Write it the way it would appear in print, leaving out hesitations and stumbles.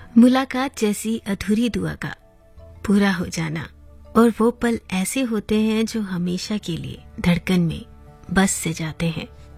मुलाकात जैसी अधूरी दुआ का पूरा हो जाना, और वो पल ऐसे होते हैं जो हमेशा के लिए धड़कन में बस से जाते हैं।